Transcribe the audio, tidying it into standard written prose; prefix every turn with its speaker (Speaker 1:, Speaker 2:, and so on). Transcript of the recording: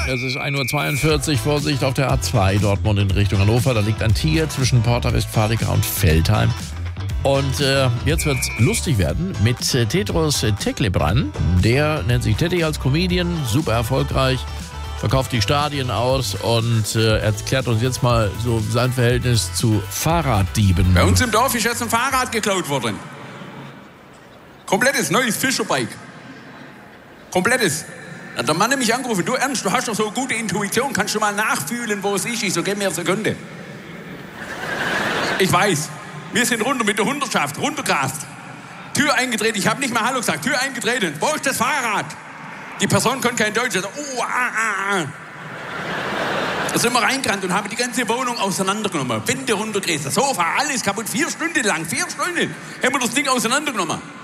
Speaker 1: Es ist 1:42 Uhr, Vorsicht auf der A2 Dortmund in Richtung Hannover. Da liegt ein Tier zwischen Porta Westfalica und Veltheim. Und jetzt wird's lustig werden mit Tedros Teklebran. Der nennt sich Teddy als Comedian, super erfolgreich, verkauft die Stadien aus und erklärt uns jetzt mal so sein Verhältnis zu Fahrraddieben.
Speaker 2: Bei uns im Dorf ist jetzt ein Fahrrad geklaut worden. Komplettes, neues Fischerbike. Komplettes. Dann hat der Mann mich angerufen, du Ernst, du hast doch so eine gute Intuition, kannst du mal nachfühlen, wo es ist? Ich so, gib mir eine Sekunde. Ich weiß, wir sind runter mit der Hundertschaft, runtergerast. Tür eingedreht, ich habe nicht mal Hallo gesagt, Tür eingetreten, wo ist das Fahrrad? Die Person konnte kein Deutsch, also, Da sind wir reingerannt und haben die ganze Wohnung auseinandergenommen. Wände runtergerissen, das Sofa, alles kaputt, 4 Stunden lang, 4 Stunden haben wir das Ding auseinandergenommen.